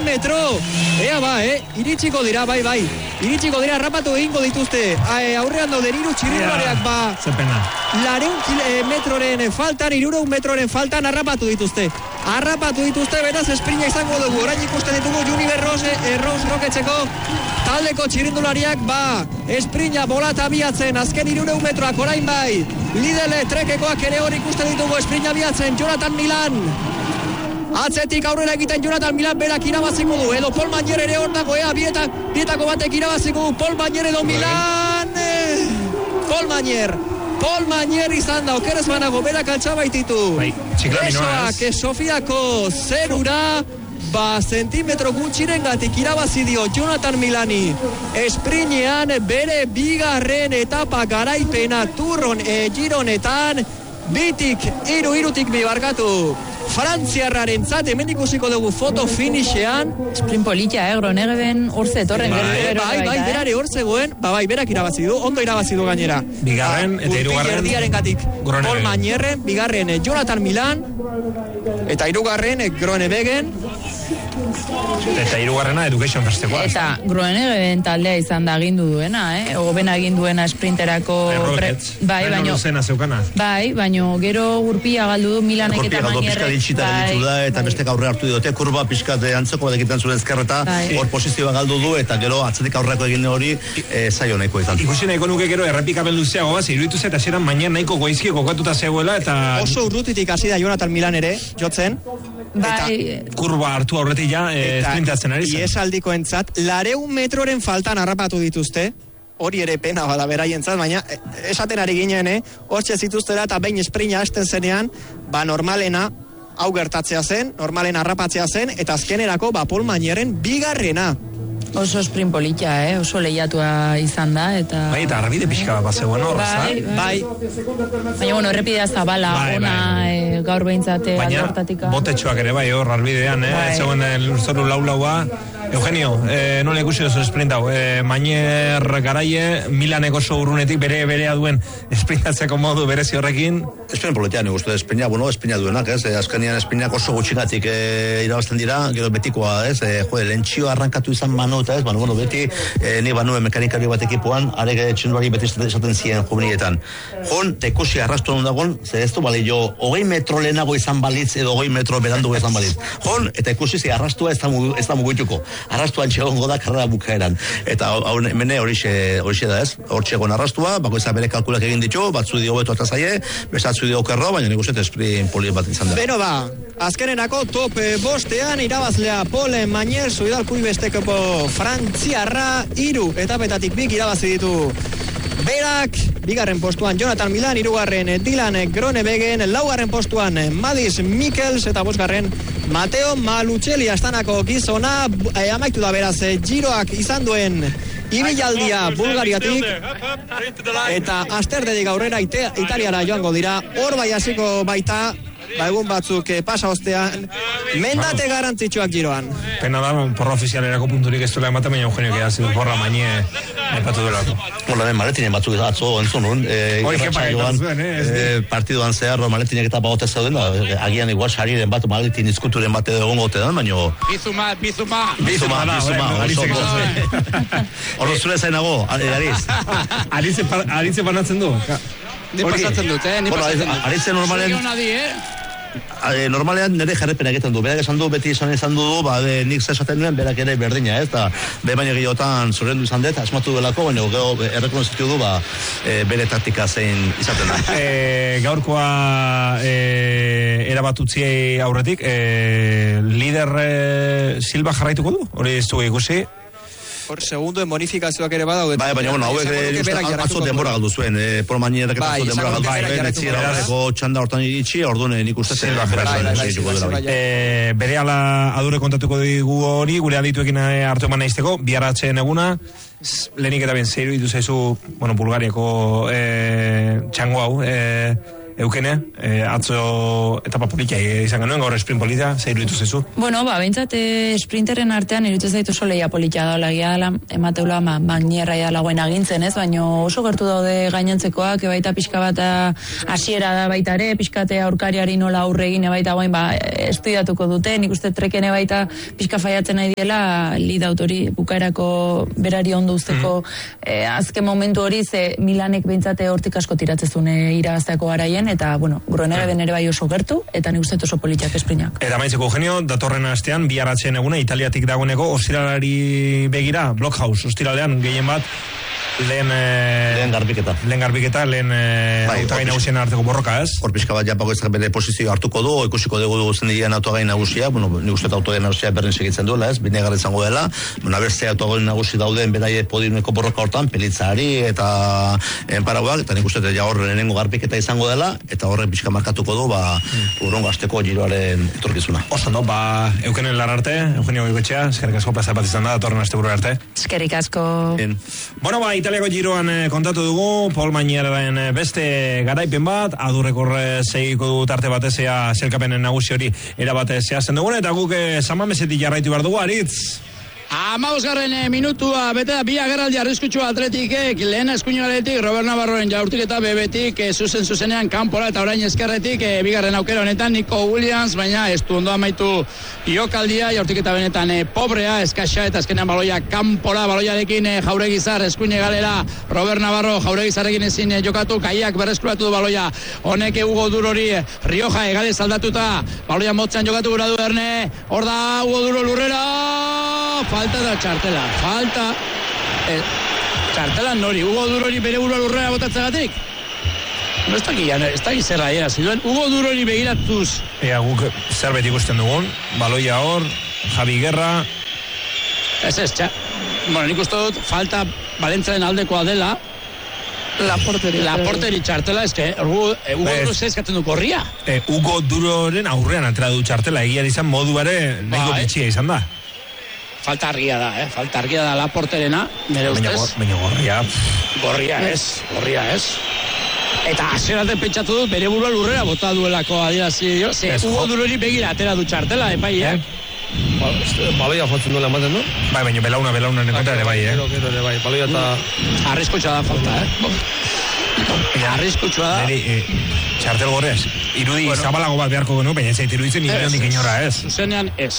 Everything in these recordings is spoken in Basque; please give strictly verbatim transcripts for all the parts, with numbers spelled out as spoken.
metro. Ea ba, eh? Iritsiko dira, bai, bai. Iritsiko dira, rapatu egingo dituzte. Aurrean dauden hiru txirrindulariak, ba. Zepena. Lareun metroren faltan, irureun metroren faltan harrapatu dituzte. Harrapatu dituzte, beraz esprina izango dugu. Orain ikusten ditugu Juniber Rose, Rose Roketzeko taldeko txirrindulariak, ba. Esprina bolata biatzen, azken irureun metroak orain bai. Lidele trekekoak ere hor ikusten ditugu esprina biatzen, Jonathan Milan. Atzetik aurrera egiten Jonathan Milan berak irabaziko du, edo Paul Manier ere hor dago, ea, bieta, bietako batek irabaziko du, Paul Manier edo Milan. Eh, Paul Manier. Paul Manier izan da, okerez banago, berak altxabaititu. Bai, Presoak, Sofiako zerura, ba, zentimetro gutxiren gatik irabazi dio Jonathan Milani. Esprinean bere bigarren etapa garaipena turron e, gironetan, bitik, iru, irutik bi barkatu. Frantziarraren zat, hemen ikusiko dugu foto finishean. Sprint politia, eh, Gronegeben urze etorren. Bai, bai, bai, berare hor zegoen, ba, bai, berak irabazi du, ondo irabazi du gainera. Bigarren, eta hirugarren. Urpi gatik, Paul Manierren, bigarren Jonathan Milan, eta hirugarren Gronebegen. Eta hirugarrena Education Festekoa. Eta Gronegeben taldea izan da agindu duena, eh? Oben aginduena sprinterako... Bai, baino... Bai, baino gero urpia galdu du Milanek eta Manierrek. Bai, da, eta beste aurre hartu diote, kurba pixkat antzeko badekitan zuen ezkerreta, hor posizioa galdu du, eta gero atzetik aurreko egin hori e, zaio nahiko izan. Ikusi nahiko nuke gero errepikapen luzeago bat, iruditu zeta zeran Manier nahiko goizki kokatuta zegoela, eta... Oso urrutitik hasi da Jonathan Milan ere, jotzen. Bai. Eta kurba hartu aurretik ja, e, sprintatzen ari zen. Iesaldiko entzat, lareun metroren faltan harrapatu dituzte, hori ere pena bada beraientzat, baina esaten ari ginen, eh? Hortxe zituztera eta behin esprina hasten zenean, ba normalena, hau gertatzea zen, normalen harrapatzea zen, eta azkenerako ba Paul Manierren bigarrena. Oso sprint politia, eh? Oso lehiatua izan da, eta... Bai, eta arrabide pixka bat zegoen hor, bai, bai. Baina, bueno, errepidea zabala, bai, ona, bai. E, gaur behintzate aldortatika. Baina, botetxoak ere bai, hor, arbidean, eh? Bai. Zegoen lurzoru lau-laua. Eugenio, eh, nola ikusi duzu sprint hau? Eh, Manier garaie, Milaneko oso urrunetik bere berea duen sprintatzeko modu berezi horrekin. Sprint politia, nik uste, espina, bueno, espina duenak, ez? Azkenian espinak oso gutxinatik eh, irabazten dira, gero betikoa, ez? Eh, jode, lentzio arrankatu izan manu, eta ez, bueno, bueno, beti, eh, ni banuen mekanikari bat ekipuan, arek txinduari beti esaten ziren jubinietan. Jon, te ikusi arrastu hon dagoen, ze ez du bali jo, hogei metro lehenago izan balitz, edo hogei metro berandu izan balitz. Jon, eta ikusi zi arrastua ez da, ez da mugituko. Arrastuan txegongo da karrera bukaeran. Eta mene horixe da ez, hor txegon arrastua, bako izan bere kalkulak egin ditu, batzu dio beto eta zaie, besatzu dio okerro, baina nik uste sprint poli bat izan da. Beno ba, azkenenako top bostean irabazlea Paul Manier, Zuidalkui bestekopo frantziarra, hiru etapetatik bik irabazi ditu. Berak, bigarren postuan Jonathan Milan, hirugarren Dylan Groenewegen, laugarren postuan Madis Mikkels eta bosgarren Mateo Malucelli astanako gizona, eh, amaitu da beraz, giroak izan duen ibilaldia Bulgariatik, eta asterdetik aurrera ite, Italiara joango dira, hor bai hasiko baita, ba egun batzuk eh, pasa ostean, mendate garantzitsuak giroan. Pena da, porra ofizialerako punturik ez duela ematen, baina Eugenio que zidu porra Manier aipatu delako. Bueno, ben, maletinen batzuk atzo entzun nun. Eh, Hoi, kepa egiten zuen, eh? eh partiduan zehar, maletinek eta bagote zauden, da, agian igual sariren bat, maletin izkuturen bat edo egon gote da, baina... Bizuma, bizuma. Bizuma, bizuma. Horro zure zainago, Ariz. Aritze banatzen du. Ni pasatzen dut, eh? Ni pasatzen dut. Aritze normalen... normalean nire jarrepen egiten du, berak esan du, beti esan izan du, ba, de, nik zesaten duen, berak ere berdina, ez, eta be baino gehiotan zorrendu izan dut, asmatu delako, baina gero errekonozitu du, ba, e, bere taktika zein izaten da. E, gaurkoa e, erabatutzi aurretik, e, lider e, Silva jarraituko du, hori ez du ikusi? Hor, segunduen bonifikazioak ere badaude. Bai, baina, bueno, hauek atzo denbora galdu zuen. Eh, Paul Manierrek eta atzo denbora galdu zuen. Etzira horreko txanda hortan itxi, orduan nik uste zen. Bere ala adure kontatuko digu hori, gure adituekin hartu eman naizteko, biharatzen eguna, lehenik eta ben zeiru ditu zaizu, bueno, Bulgariako txango hau, Eukene, e, atzo etapa polita izan genuen, gaur sprint polita, zer iruditu zezu? Bueno, ba, behintzat e, sprinterren artean iruditu zaitu oso leia polita daula, gira emateula, ma, manierra dagoen agintzen, ez? Baina oso gertu daude gainantzekoak, baita pixka bat hasiera da baita ere, pixkate aurkariari nola aurre egin, baita guain, ba, estudiatuko dute, nik uste trekene baita pixka faiatzen nahi diela, lead autori bukaerako berari ondo usteko mm. e, azken momentu hori, ze Milanek behintzate hortik asko tiratzezun irabazteako garaien, eta, bueno, Groenevegen ere bai oso gertu, eta nik uste oso politiak esprinak. Eta maitzeko Eugenio, datorren astean, bi aratzen eguna, Italiatik dagoeneko, ostiralari begira, Blockhaus, ostiralean, gehien bat, lehen... Eh, lehen garbiketa. Lehen garbiketa, lehen eh, bai, autagai nagusien arteko borroka, ez? Hor pixka bat japako ezak bere posizio hartuko du, ikusiko dugu zendilean autagai nagusia, bueno, nik uste autagai nagusia berdin segitzen duela, ez? Bine garra izango dela, bueno, abertzea autagai nagusi dauden beraie podiumeko borroka hortan, Pelitzari eta enparauak, eta nik uste ja hor lehenengo garbiketa izango dela, eta horrek pixka markatuko du, ba, mm. urrongo asteko giroaren etorkizuna. Oso, no, ba, Eukenen lararte, Eugenio Goikoetxea, eskerrik asko plazar bat izan da, datorren aste arte. Eskerrik asko. Bien. Bueno, ba, Italiako giroan eh, kontatu dugu, Paul Mañeraren eh, beste garaipen bat, adurrekorre segiko du tarte batezea zelkapenen nagusi hori erabate zehazten dugun, eta guk eh, Samamesetik jarraitu behar dugu, Aritz. Amabosgarren e, minutua, bete da bi agerraldi arriskutsua Atletikek, lehen eskuinaletik, Robert Navarroen jaurtik eta bebetik, e, zuzen zuzenean kanpora eta orain eskerretik, e, bigarren aukera honetan, Nico Williams, baina ez du ondo amaitu jokaldia, jaurtik eta benetan e, pobrea, eskaxa eta azkenean baloia kanpora, baloiarekin e, Jauregizar, eskuine galera, Robert Navarro, Jauregizarrekin ezin e, jokatu, kaiak berreskuratu du baloia, honek Hugo Durori, Rioja egale saldatuta, baloia motzan jokatu gura du Erne, hor da Hugo Duro lurrera, falta da txartela, falta eh, txartela nori, Hugo Durori bere burua lurrera botatzagatik no ez daki, ez daki zerra era ziduen, Hugo Durori begiratuz ea guk zerbait ikusten dugun baloia hor, Javi Guerra ez ez, txa bueno, nik uste dut, falta Valentzaren aldekoa dela La porteri, la porteri txartela, ez que Hugo Duro zeskatzen du korria eh, Hugo Duroren aurrean atera du txartela, egia izan modu ere nahiko bitxia izan da. Falta argia da, eh? Falta argia da la porterena, nire ustez. Baina gorria. Gorria ez, gorria ez. Eta haseraten pentsatu dut, bere burua lurrera bota duelako adierazi dio. Ze, Hugo Durori begira atera du txartela, epai, eh? Baloia jotzen duela ematen, no? Bai, baina belauna, belauna nekontra ere bai, eh? Gero, gero ere bai, baloia eta... Arriskutxoa da falta, eh? Arriskutxoa da... Neri, eh, txartel gorreaz, irudi bueno, zabalago bat beharko genu, baina ez zait iruditzen inondik inora, ez? Zuzenean, ez.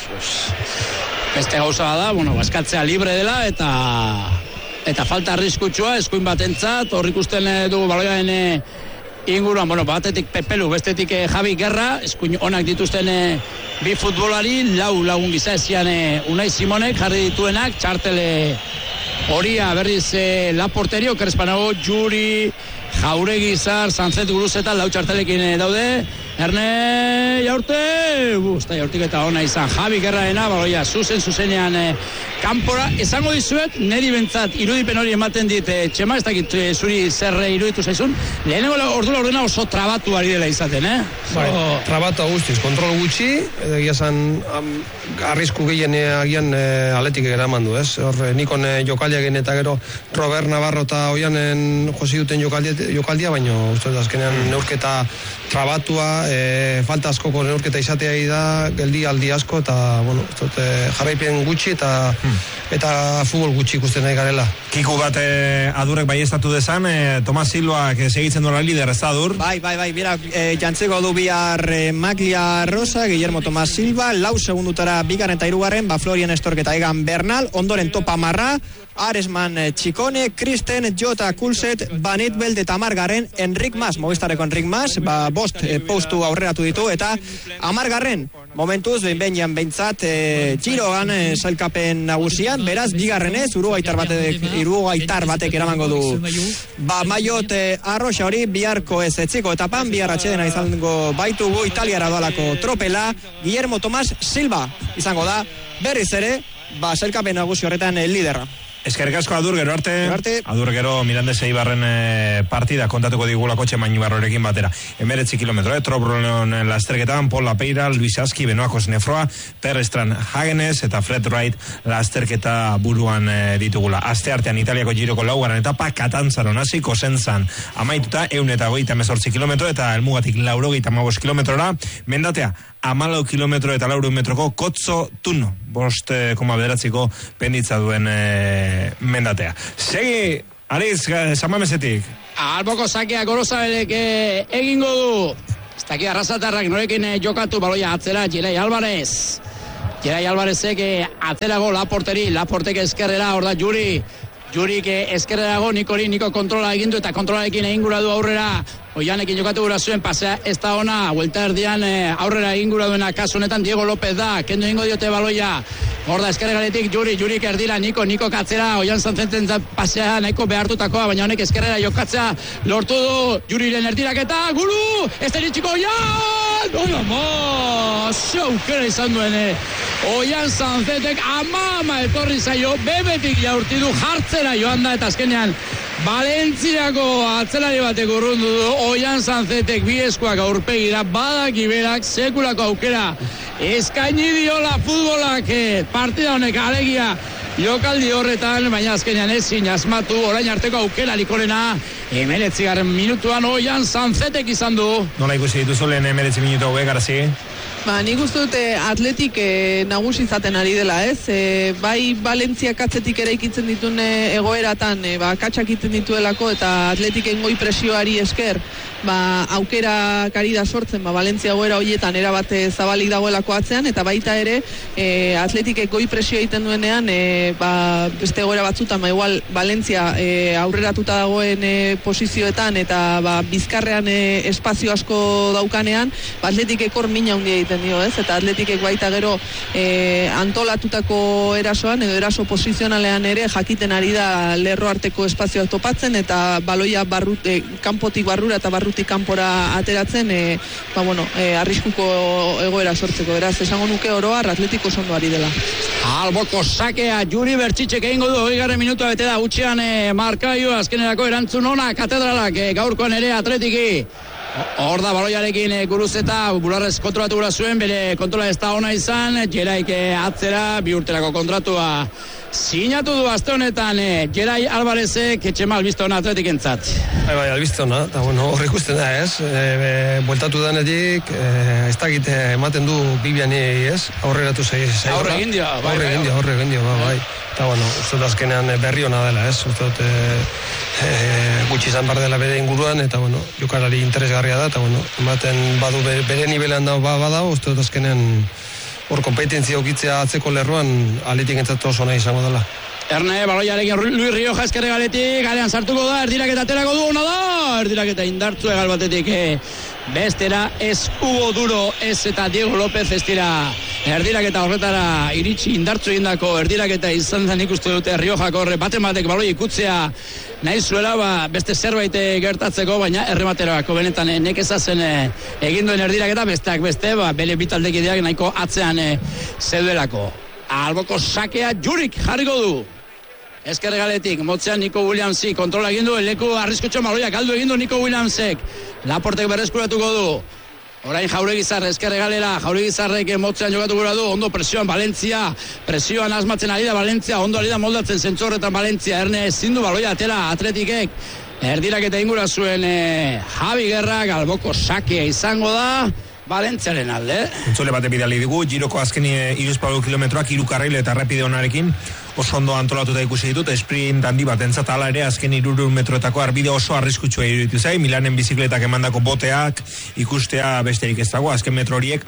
Beste gauza da, bueno, baskatzea libre dela, eta... Eta falta arriskutsua, eskuin batentzat, hor ikusten dugu baloiaren inguruan, bueno, batetik Pepelu, bestetik Javi Guerra, eskuin onak dituzten bi futbolari, lau lagun giza ezian Unai Simonek jarri dituenak, txartele horia berriz la porterio, Kerespanago, Juri, Jauregizar, Sanzet Guruzeta, lau txartelekin daude, Erne jaurte, usta jaurtik eta ona izan, Javi Guerraena, baloia, zuzen, zuzenean eh, kanpora, esango dizuet, neri bentzat, irudipen hori ematen dit, eh, txema, ez dakit eh, zuri zerre iruditu zaizun, lehenengo ordula ordena oso trabatu ari dela izaten, eh? Bai, so... trabatu guztiz, kontrol gutxi, egia zan, arrisku gehien agian eh, Atletik eraman du, ez? Hor, nikon eh, jokaldiagen eta gero Robert Navarro eta oianen josi duten jokaldia, jokaldia baina, uste azkenean neurketa trabatua, e, falta askoko neurketa izatea da, geldi aldi asko, eta, bueno, uste, jarraipen gutxi eta hmm. eta futbol gutxi ikusten nahi garela. Kiku bat e, adurrek bai estatu dezan, e, Tomas Silva, que segitzen duela lider, ez da adur? Bai, bai, bai, bera, e, jantzeko du bihar e, Maglia Rosa, Guillermo Tomas Silva, lau segundutara bigarren eta hirugarren, ba Florian Estork eta Egan Bernal, ondoren Topa Marra, Aresman Txikone, Kristen, Jota Kulset, Banit Belde eta Amargarren, Enrik Mas, Movistareko Enrik Mas, ba, bost e, postu aurreratu ditu, eta Amargarren, momentuz, behin behinean behintzat, e, Giroan e, zailkapen nagusian, beraz, bigarrenez, Uruguaitar batek, Uruguaitar batek eramango du. Ba, Maiot e, Arroxa hori, biharko ez etziko etapan, bihar atxedena izango baitugu, Italiara doalako tropela, Guillermo Tomas Silva izango da, berriz ere, ba, zailkapen nagusi horretan e, liderra. Eskerrik asko Adur, gero arte. Gero arte. Adur gero Mirandez Eibarren e, partida kontatuko digula kotxe Mañibarrorekin batera. Emeretzi kilometro, eh? Trobronen lasterketan, Paul Lapeira, Luis Aski, Benoakos Nefroa, Perrestran Hagenes eta Fred Wright lasterketa buruan e, ditugula. Aste artean Italiako giroko laugarren etapa, Katanzaron hasi, Kosentzan amaituta, eun eta goita mezortzi kilometro, eta elmugatik laurogeita amabos kilometrora, mendatea, amalau kilometro eta lauro metroko Kotzo Tuno, bost eh, koma bederatziko penditza duen eh, mendatea. Segi, Ariz, Samamesetik. Alboko sakea Gorosabelek eh, egingo du. Ez daki arrasatarrak norekin eh, jokatu baloia atzera, Jirai Alvarez. Jirai Alvarezek eh, atzerago Laporteri, Laportek eskerrera, hor da Juri. Jurik eskerrerago, Nikori, Niko kontrola egindu eta kontrolarekin egingura du aurrera. Oianekin jokatu gura zuen, pasea ez da ona, huelta erdian eh, aurrera egingura duena kasu honetan Diego López da, kendu egingo diote baloia. Hor da eskerregaletik Juri, Jurik erdira, Niko, Niko katzera, Oian Sanzenten pasea nahiko behartutakoa, baina honek eskerrera jokatzea lortu du Juriren erdiraketa, gulu, ez teritxiko Oian! Oian, ama, xaukera izan duen, eh. Oian Sanzetek ama ama etorri zaio, bebetik jaurti du, jartzera joan da, eta azkenean Valentziako atzelari batek urrundu du, Oian Sanzetek bi eskuak aurpegira, badak iberak sekulako aukera eskaini diola futbolak partida honek alegia jokaldi horretan, baina azkenean ezin asmatu, orain arteko aukera likorena emeretzigarren minutuan Oian Sanzetek izan du. Nola ikusi dituzu lehen emeretzi minutu hauek, Garazi? Ba, nik uste dute atletik e, nagusi izaten ari dela, ez? E, bai Valentziak atzetik ere ikitzen dituen e, egoeratan, e, ba, katxak iten dituelako eta atletiken goi presioari esker, ba, aukera kari da sortzen, ba, Valentzia goera horietan erabate zabalik dagoelako atzean, eta baita ere, e, atletikek goi presio egiten duenean, e, ba, beste goera batzutan, ba, igual, Valentzia e, aurreratuta dagoen e, posizioetan, eta ba, bizkarrean e, espazio asko daukanean, ba, atletikek hor mina handia egiten dio, ez? Eta atletikek baita gero e, antolatutako erasoan edo eraso posizionalean ere jakiten ari da lerro arteko espazioak topatzen eta baloia barrut, e, kanpotik barrura eta barrutik kanpora ateratzen e, ba, bueno, e, arriskuko egoera sortzeko, beraz, esango nuke oroar atletiko sondo ari dela. Alboko sakea Juri Bertxitxek egingo du, hogeigarren minutua bete da utxean e, markaio, azkenerako erantzun ona katedralak e, gaurkoan ere atletiki. Hor da baloiarekin e, guruzeta, bularrez kontrolatu gura zuen, bere kontrola ez da ona izan, Jeraik e, atzera, bi urterako kontratua sinatu du aste honetan, e, Jerai Alvarezek etxema albizte hona atletik entzat. Bai, bai, albizte hona, eta bueno, horre ikusten da, ez? E, e, bueltatu denetik, e, ez dakit ematen du Bibiani, ez? Aurreratu zei. Aurre egin dio, bai, aurre egin dio, aurre egin dio, bai, bai. Eta bueno, uste dut azkenean berri hona dela, ez? Uste dut e, e, gutxi izan bar dela bere inguruan, eta bueno, jokalari interesgarria da, eta bueno, ematen badu bere, bere nivelean dago ba, badao, uste dut azkenean hor kompetentzia ukitzea atzeko lerroan aletik entzatu oso nahi izango dela. Erne, baloiarekin Luis Rioja eskerre galetik, galean sartuko da, erdiraketa aterako du, ona da, erdiraketa indartzu egal batetik, eh, bestera ez Hugo Duro, ez eta Diego López ez dira erdiraketa horretara iritsi indartzu egindako erdiraketa izan zen ikustu dute Riojako horre, baten batek baloi ikutzea nahi zuela, ba, beste zerbait gertatzeko, baina errematerako benetan eh, nekezazen eh, eginduen erdiraketa, besteak beste, ba, bere bitaldekideak nahiko atzean eh, zeudelako. Alboko sakea Jurik jarriko du. Eskerregaletik, motzean Nico Williamsi kontrola egin du, leku arriskutxo maloia galdu egin du Nico Williamsek. Laportek berreskuratuko du. Orain Jauregizarre eskerregalera, Jauregizarrek motzean jokatu gura du, ondo presioan Valentzia, presioan asmatzen ari da Valentzia, ondo ari da moldatzen zentzorretan Valentzia, erne ezin du baloia atera atletikek. Erdirak eta ingura zuen eh, Javi Gerrak, alboko sakea izango da. Valentziaren alde. Entzule bate bidali digu, giroko azken iruzpalu kilometroak irukarrile eta errepide honarekin oso ondo antolatuta ikusi ditut, sprint handi bat entzat ala ere azken irurun metroetako arbide oso arriskutsua iruditu zai, Milanen bizikletak emandako boteak ikustea besterik ez dago, azken metro horiek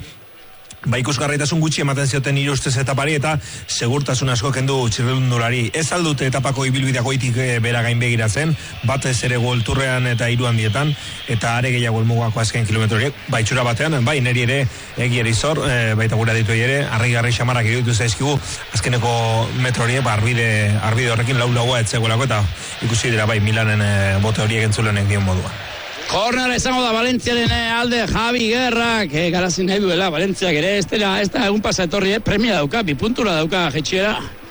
ba ikusgarritasun gutxi ematen zioten hiru ustez etapari eta segurtasun asko kendu txirrindulari. Ez aldute etapako ibilbideak goitik e, bera gain begiratzen, batez ere golturrean eta hiru handietan, eta are gehiago helmugako azken kilometro horiek, ba itxura batean, bai neri ere egieri zor, e, baita gura ditu ere, argi-garri xamarrak iruditu zaizkigu azkeneko metro horiek, ba arbide, arbide horrekin lau-laua etzegoelako, eta ikusi dira bai Milanen e, bote horiek entzulenek dion moduan. Kornera izango da Valentziaren alde Javi Gerrak, eh, garazin nahi duela Valentziak ere, ez dela, ez da egun pasa etorri, eh, premia dauka, bi puntura dauka jetxiera.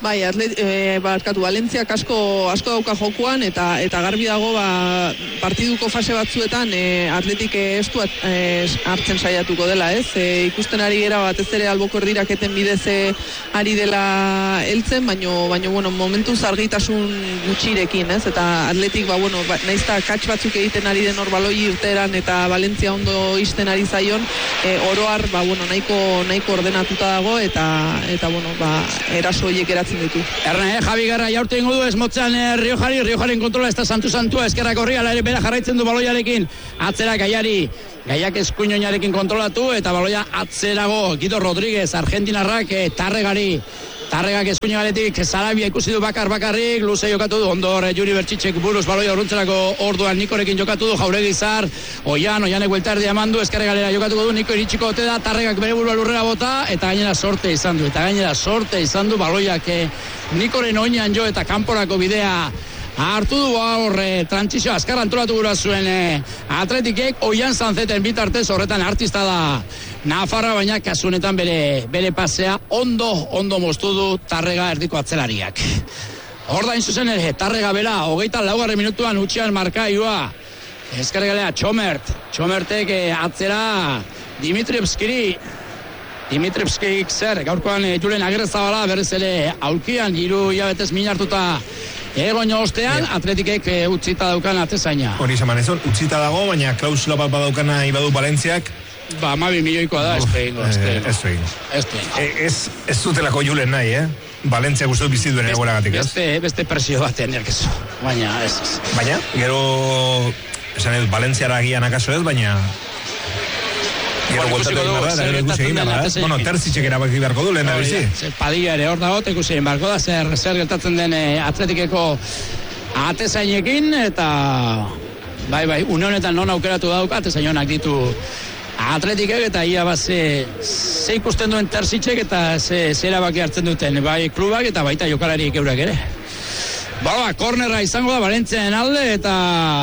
Bai, atlet, e, barkatu, Valentziak asko, asko dauka jokuan, eta eta garbi dago ba, partiduko fase batzuetan e, atletik estu at, e, hartzen saiatuko dela, ez? E, ikusten ari gera batez ere alboko erdiraketen bidez e, ari dela heltzen, baino, baino bueno, momentu zargitasun gutxirekin, ez? Eta atletik, ba, bueno, ba, naizta kats batzuk egiten ari den hor baloi irteran eta Valentzia ondo isten ari zaion, e, oroar, ba, bueno, nahiko, nahiko ordenatuta dago, eta, eta bueno, ba, eraso horiek eratzen ditu. Erne, eh, Javi Garra jaurte ingo du, esmotzan eh, Riojari, Riojaren kontrola ez da santu-santua, eskerrak horri, ala ere bera jarraitzen du baloiarekin, atzera gaiari, gaiak eskuinoinarekin kontrolatu, eta baloia atzerago, Guido Rodríguez, Argentinarrak, eh, tarregari, Tarregak eskuino galetik, Sarabia ikusi du bakar bakarrik, luze jokatu du, ondor Juri Bertxitxek buruz baloia urruntzerako orduan Nikorekin jokatu du, Jauregi Zar, Oian, Oianek bueltardi amandu, eskerre galera jokatuko du, Niko iritsiko ote da, Tarregak bere burua lurrera bota, eta gainera sorte izan du, eta gainera sorte izan du baloiak eh, Nikoren oinan jo eta kanporako bidea hartu du horre, trantzizio azkar antolatu gura zuen eh, atletikek, Oian Zanzeten bitartez horretan artista da Nafarra, baina kasunetan bere, bere pasea ondo, ondo moztu du Tarrega erdiko atzelariak. Hor da inzuzen ere, Tarrega bera, hogeita laugarren minutuan utxian markaioa. Ezkarregalea, Txomert. Txomertek eh, atzera Dimitrievskiri. Dimitrievskirik zer, gaurkoan eh, Julen Agerrezabala, berriz ere aulkian, hiru hilabetez min hartuta egon ostean, yeah. Atletikek e, utzita daukan atezaina. Hori esan ezon, utzita dago, baina klausula bat badaukana ibadu Valentziak. Ba, amabi milioikoa da, ez egingo, ez egingo. Ez egingo. Ez ez dutelako Julen nahi, eh? Valentziak uste dut bizi duen egoera gatik, ez? Beste, beste presio batean erkezu, baina ez. Baina, gero, esan edut, Valentziara agian akaso ez, baina... Gero gueltatu egin barra, eta gero ikusi egin barra, eh? Bueno, Terzitzek erabaki beharko du lehen da bizi. Padilla ere hor dago, ikusi egin barko da, zer, zer gertatzen den atletikeko atezainekin, eta... Bai, bai, une honetan non aukeratu dauk, atezainonak ditu atletikek, eta ia bat ze, ze ikusten duen Terzitzek, eta ze, ze erabaki hartzen duten, bai klubak, eta baita jokalariek eurak ere. Ba, kornerra izango da, Valentziaen alde, eta...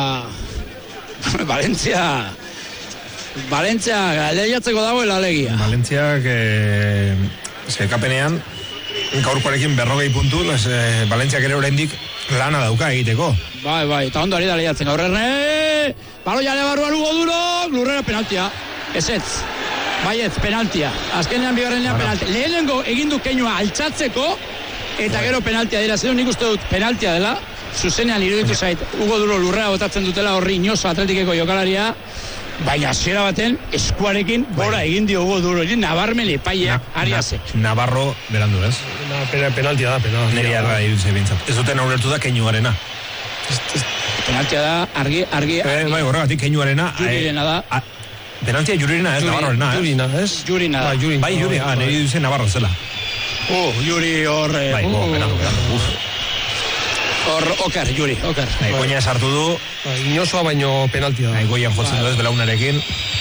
Valentzia... Valentzia lehiatzeko dagoela alegia. Valentziak eh, zekapenean gaurkoarekin berrogei puntu, eh, Valentziak ere oraindik lana dauka egiteko. Bai, bai, eta ondo ari da lehiatzen gaur erne. Baloia lebarruan Hugo Duro, lurrera penaltia. Ezetz, baietz, penaltia. Azkenean bigarrenean bueno. Penaltia. Lehenengo egindu keinua altxatzeko, eta gero penaltia dira. Zer nik uste dut penaltia dela, zuzenean iruditu zait Hugo Duro lurrera botatzen dutela horri inozo atletikeko jokalaria. Baina zera baten eskuarekin bora egin dio Hugo Duro, nabarmen epaiak ariazek. Navarro berandu, ez? Na, penaltia da, penaltia. Neri arra irutze bintzat. Ez duten aurrertu da keinuarena. Penaltia da, argi, argi. Eh, bai, horregatik keinuarena. Jurirena da. Penaltia jurirena, ez, Navarroena, ez? Jurina, ez? Jurina da. Bai, juri, ah, neri duzen Navarro zela. Uh, juri horre. Bai, bo, berandu, berandu, uf. Hor, oker, Juri, oker. Nahi, koina esartu du. Inozoa baino penaltia da. Nahi, goian jotzen du ez, belaunarekin.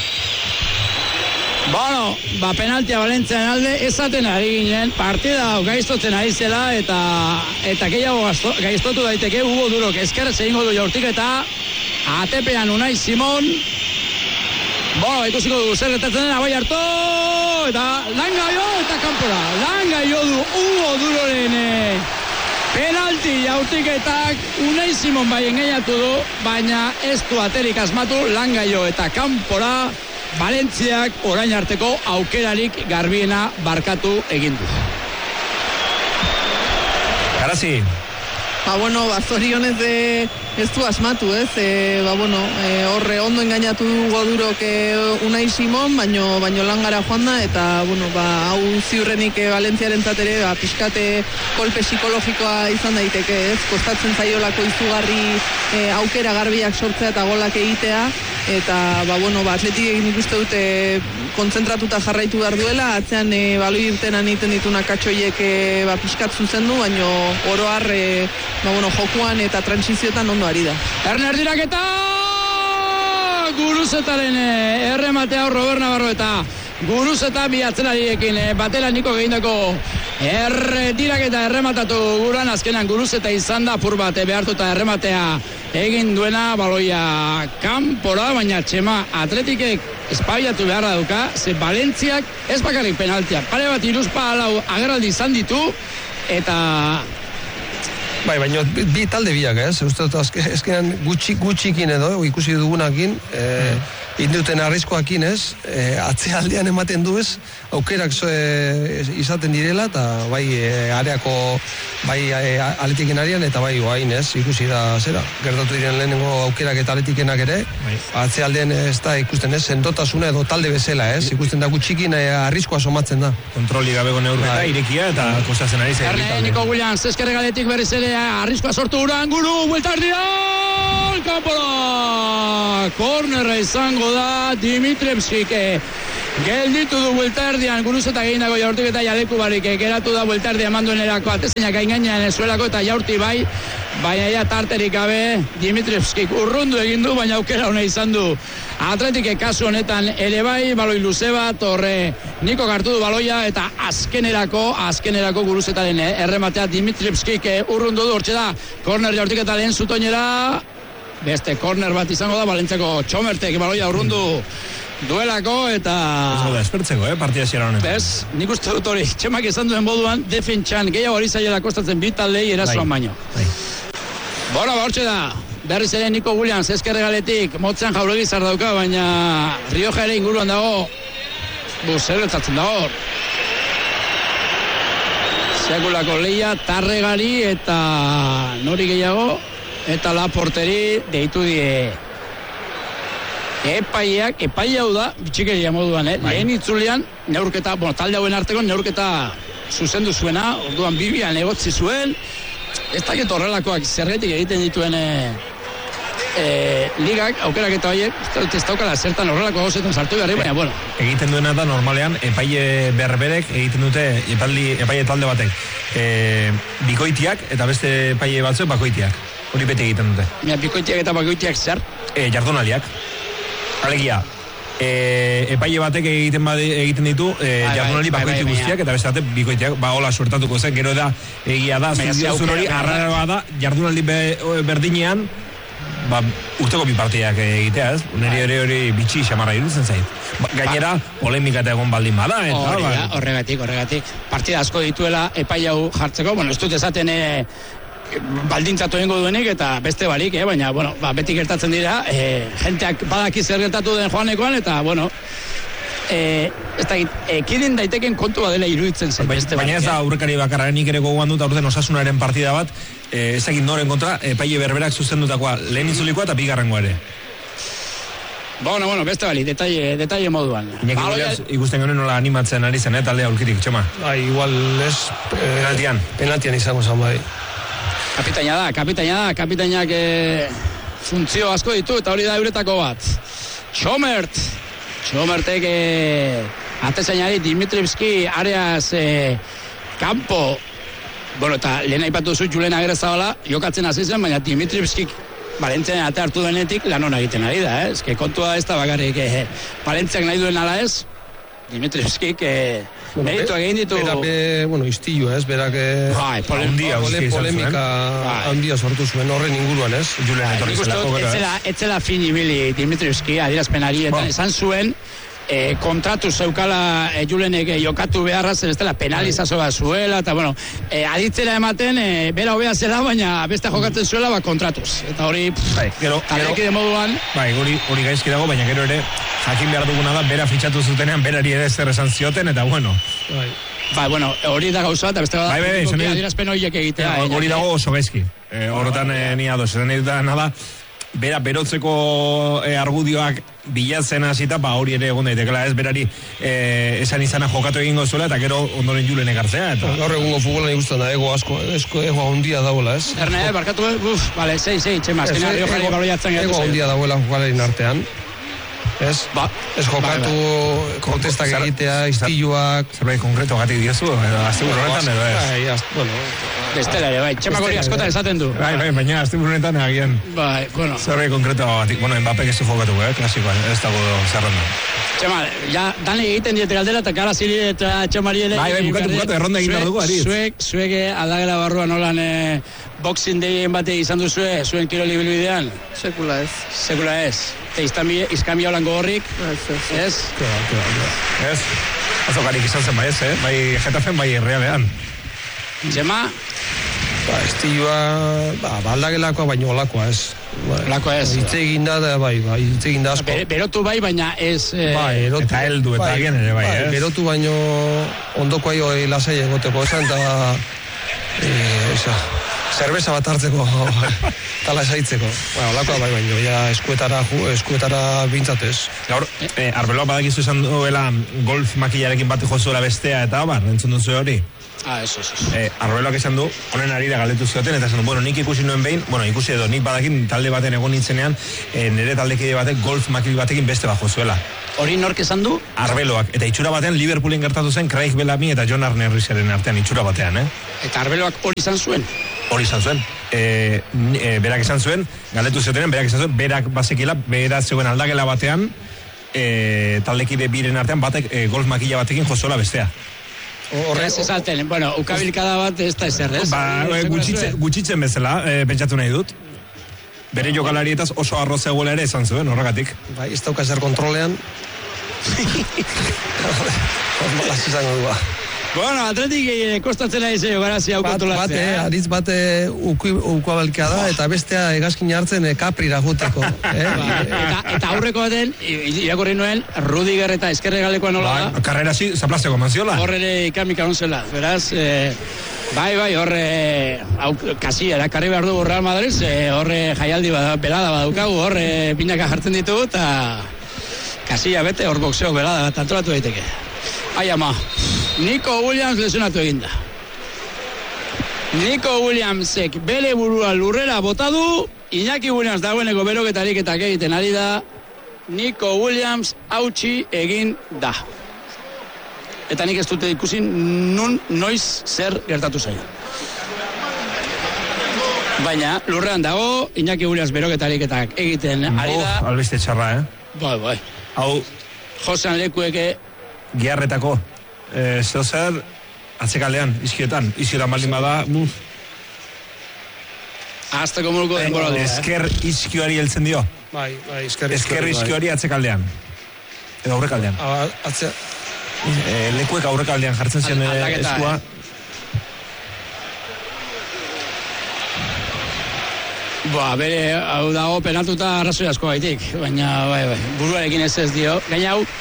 Bueno, ba, penaltia Valentzian alde, esaten ari ginen, partida gaiztotzen ari zela, eta eta gehiago gaiztotu daiteke Hugo Durok, ezkerrez egingo du jaurtik, eta atepean Unai Simon, bueno, ikusiko du, zer gertatzen dena, bai hartu, eta langa jo, eta kanpora, langa jo du Hugo Duroren penalti jaurtiketak Unai Simon bai engaiatu du, baina ez du aterik asmatu, langaio eta kanpora Valentziak orain arteko aukerarik garbiena barkatu egin du. Garazi. Ba, bueno, ba, zorionez de ez du asmatu, ez? E, ba, bueno, e, horre ondo engainatu dugu Durok Unai Simon, baino, baino langara joan da, eta, bueno, ba, hau ziurrenik e, Valentziaren zatere, ba, pixkate kolpe psikologikoa izan daiteke, ez? Kostatzen zaiolako izugarri e, aukera garbiak sortzea eta golak egitea, eta, ba, bueno, ba, atletik egin ikuste dute kontzentratuta jarraitu behar duela, atzean e, baloi irtenan egiten dituna katxoiek e, ba, pixkat zuzendu, baino oroar e, ba, bueno, jokuan eta transizioetan ondo ari da. Erner diraketa! Guruzetaren errematea Robert Navarro eta Guruzeta bi atzelariekin e, batera Niko egindako erretirak eta errematatu guran, azkenan Guruzeta izan da apur bate behartuta errematea egin duena baloia kanpora, baina Txema Atletikek espabilatu beharra duka, ze Valentziak ez bakarrik penaltia, pare bat iruzpa alau agerraldi izan ditu, eta bai, baina bi, bi talde biak, ez? Uste dut azkenan gutxi, gutxikin edo, ikusi dugunakin, e, mm. induten arriskoakin, ez? E, atzealdean ematen du, ez? Aukerak zo, e, izaten direla, eta bai e, areako, bai e, Atletiken arian, eta bai oain, ez? Ikusi da, zera, gertatu diren lehenengo aukerak eta Atletikenak ere, bai. Atzealdean ez da ikusten, ez? Sendotasuna edo talde bezala, ez? Ikusten da gutxikin e, arriskoa somatzen da. Kontroli gabeko neurketa, bai. Irekia, eta kostatzen ari zen. Erne, Niko Williams, ezkerregaletik berriz ere arriskoa sortu uran, guru, bueltardia, kanpora! Kornerra izango da Dimitrievskik, gelditu du bueltardian, Guruzeta gehiago jaurtik eta jaleku barik, geratu da bueltardia manduen erako, atezainak gainganean ezuelako eta jaurti bai, baina ja tarterik gabe Dimitrievskik urrundu egin du, baina aukera hona izan du. Atletike kasu honetan ere bai, baloi luze bat, horre Niko hartu du baloia eta azkenerako, azkenerako Guruzetaren errematea Dimitrievskik urrundu du, hortxe da, korner jaurtik eta lehen zutoinera, beste korner bat izango da, Valentzeko Txomertek baloia urrundu duelako eta... Ez gauda, espertzeko, eh, partia ziara honetan. Ez, nik uste dut hori, Txemak esan duen moduan, defentsan gehiago hori zaiela kostatzen bitaldei erasoan baino. Bai. Bona, ba, hortxe da, berriz ere Niko Williams, ezkerregaletik, motzen jauregizar dauka, baina Rioja ere inguruan dago, bu, zer gertatzen dago. Sekulako leia, Tarregari eta nori gehiago, eta Laporteri deitu die epaiak, epai hau da, bitxikeria moduan, eh? Bai. Lehen itzulean, neurketa, bueno, talde hauen arteko neurketa zuzendu zuena, orduan bibian egotzi zuen, ez dakit horrelakoak zergetik egiten dituen e, e, ligak, aukerak eta horiek, ez daukala zertan horrelako gauzetan sartu beharri, baina, bueno. Egiten duena da, normalean, epaile berberek egiten dute epaldi, epaile talde batek. E, bikoitiak eta beste epaile batzuk bakoitiak. Hori bete egiten dute. Ja, bikoitiak eta bakoitiak zer? E, jardunaliak. Alegia, e, epaile batek egiten bade, egiten ditu e, bai, jardunali bai, bakoiti bai, guztiak, eta beste batek bikoitiak, ba, hola suertatuko zen, gero da, egia da, zuzun hori, arrara da, jardunaldi be, berdinean, ba, urteko bi partidak egitea, ez? Neri ere hori bitxi xamarra iruditzen zait. Ba, gainera, polemika eta egon baldin bada, eta... Hori da, horregatik, horregatik. Partida asko dituela epaile hau jartzeko, bueno, ez dut esaten... E, baldintzatu egingo duenik eta beste barik, eh? Baina, bueno, ba, beti gertatzen dira, eh, jenteak badaki zer gertatu den joanekoan, eta, bueno, eh, ez da, ekidin daiteken kontua dela iruditzen zen. Baina, baina ez da aurrekari bakarra, nik ere gogoan dut, aurten Osasunaren partida bat, eh, ez dakit noren kontra, epaile berberak zuzendutakoa, lehen itzulikoa eta bigarrengoa ere. Bueno, bueno, beste bali, detalle, detalle moduan. Iñaki Goliaz, ikusten garen nola animatzen ari zen, eh, taldea aurkitik, Txoma. Ah, igual ez... Eh, penaltian. Penaltian izango zan, bai. Kapitaina da, kapitaina da, kapitainak e, funtzio asko ditu, eta hori da euretako bat. Txomert, Txomertek e, atezainari Dimitrievski areaz e, kampo, bueno, eta lehen aipatu zu Julen Agirrezabala, jokatzen hasi zen, baina Dimitrievskik Valentzian ate hartu denetik lan hona egiten ari da, eh? Ezke kontua ez da bakarrik, eh, Valentziak nahi duen ala ez, Dimitrievskik eh, bueno, meritua egin ditu... Berak, be, bueno, iztillo, ez, berak... Eh, Hai, polemika, polemika handia sortu zuen horren inguruan, ez? Julen etorri zelako, etzela, etzela fin ibili Dimitrievski, adierazpenari, eta esan zuen, E, kontratu zeukala e, Julenek e, jokatu beharra zer ez dela penalizazoa zuela eta bueno, e, aditzera ematen e, bera hobea zela baina beste jokatzen zuela ba kontratuz eta hori bai, gero, gero, moduan bai, hori, hori gaizki dago baina gero ere jakin behar duguna da bera fitxatu zutenean berari ere zer esan zioten eta bueno bai, bai bueno, hori da gauza eta beste da bai, bai, bai, adierazpen horiek egitea ja, hori dago oso gaizki e, horretan e, ni ados, zen da nada bera berotzeko e, argudioak bilatzen hasita, ba hori ere egon daitekela ez berari e, esan izana jokatu egingo zuela eta gero ondoren Julen ekartzea eta gaur egungo futbolan ikusten da ego asko, esko ego handia dagoela ez Erne, barkatu, uf, bale, sei, sei, txema azkena Riojari baloiatzen gaitu ego handia dagoela jokalerin artean ez? Ba, ez jokatu ba, ba. Kontestak egitea, iztiluak zerbait konkreto gatik diozu edo azte burronetan edo ez bai, bueno bestela ere, bai, txema gori askotan esaten du bai, bai, baina azte burronetan agian bai, bueno zerbait konkreto gatik, bueno, Mbappek ez du jokatuko, eh, klasikoan ez dago zerrenda Txema, ja, dani egiten diete galdera, eta kara ziri eta txamari ere... Bai, bai, bukatu, bukatu, erronda egin behar dugu, Ariz. Zuek, zuek, aldagela barruan nolan e, boxing deien bate izan duzue, zuen kiroli bilbidean? Sekula ez. Sekula ez. Eta izkambia holan gogorrik? Ez, ez. Ez? Ez? Azokarik izan zen bai ez, eh? Bai Getafen, bai Realean. Txema? Ba, estilua, ba, baldagelakoa baino olakoa, ez. Ba, Olakoa ez. Hitz egin da, da, bai, bai, hitz egin da asko. Be, berotu bai, baina ez... Eh, Bai, erotu. Eta heldu, eta agian ere bai, bai, ez? berotu baino ondoko aio lasai egoteko esan, eta e, esa, zerbeza bat hartzeko, eta lasaitzeko. Ba, olakoa bai baino, ja eskuetara, eskuetara bintzatez. Gaur, eh, Arbeloa badakizu esan duela golf makilarekin bat jozuela bestea, eta bar, entzun duzu hori? Ah, eso, eso. Eh, Arbeloak esan du, honen arira galdetu zioten, eta esan du, bueno, nik ikusi nuen behin, bueno, ikusi edo, nik badakin talde baten egon nintzenean, eh, nire taldekide batek golf makil batekin beste bajo zuela. Hori nork esan du? Arbeloak, eta itxura batean Liverpoolen gertatu zen Craig Bellamy eta John Arnerrisaren artean itxura batean, eh? Eta Arbeloak hori izan zuen? Hori izan zuen. E, e, berak izan zuen, galdetu ziotenen, berak izan zuen, berak bazekila, berak zegoen aldagela batean, e, taldekide biren artean, batek e, golf makila batekin jozola bestea. Horrez esalten, bueno, ukabilkada bat ez da ezer, ez? Ba, e, gutxitzen, gutxitzen bezala, e, pentsatu nahi dut. Bere jokalarietaz oso arroz egoela ere esan zuen, horregatik. Bai, ez dauka zer kontrolean. Malaz izango du, ba. Bueno, atletik eh, kostatzen ari zeio garazia hau Bat, kontrolatzea. bate, eh? aritz bate ukuabalkia da, eta bestea egazkin hartzen e, kaprira juteko. Eh? Ba, eta, eta aurreko baten, irakurri nuen, Rudiger eta eskerre galekoa nola da. Ba, karrera zi, zaplasteko manziola. Horre ere ikamika onzela. Beraz, eh, bai, bai, horre, hau, kasi, erakarri behar dugu Real Madrid, eh, horre jaialdi bada, belada badukagu, horre pinaka jartzen ditugu, eta kasia bete, hor boxeo belada bat antolatu daiteke. Ai ama, Nico Williams lesionatu eginda. Nico Williamsek bere burua lurrera bota du, Iñaki Williams dagoeneko beroketarik eta egiten ari da, Nico Williams hautsi egin da. Eta nik ez dute ikusi nun noiz zer gertatu zaio. Baina lurrean dago, Iñaki Williams beroketarik eta egiten ari da. Oh, albiste txarra, eh? Bai, bai. Hau, Josean lekueke giarretako, eh, zeo zer, atzekaldean, izkiotan, izkiotan baldin bada, mu, Azteko moruko denbora du. esker izkioari heltzen dio. Bai, bai, esker Esker izkioari atzekaldean. Edo aurrekaldean. Atze, E, lekuek aurrekaldean jartzen zion Al- aldaketa, eskua. Ba, bere, hau dago penaltuta arrazoi asko gaitik, baina, bai, bai, buruarekin ez ez dio. Gaina hau,